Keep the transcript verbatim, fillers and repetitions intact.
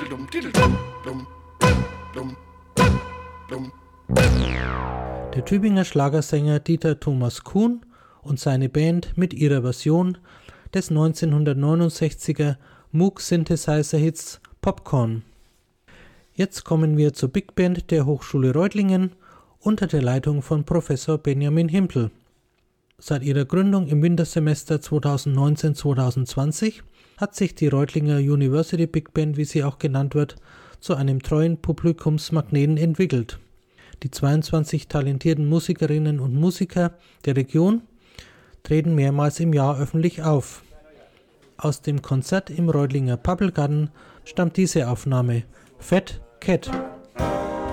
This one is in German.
Der Tübinger Schlagersänger Dieter Thomas Kuhn und seine Band mit ihrer Version des neunzehnhundertneunundsechziger Moog Synthesizer-Hits Popcorn. Jetzt kommen wir zur Big Band der Hochschule Reutlingen unter der Leitung von Professor Benjamin Himpel. Seit ihrer Gründung im Wintersemester zweitausendneunzehn zweitausendzwanzig hat sich die Reutlinger University Big Band, wie sie auch genannt wird, zu einem treuen Publikumsmagneten entwickelt. Die zweiundzwanzig talentierten Musikerinnen und Musiker der Region treten mehrmals im Jahr öffentlich auf. Aus dem Konzert im Reutlinger Pappelgarten stammt diese Aufnahme: Fat Cat.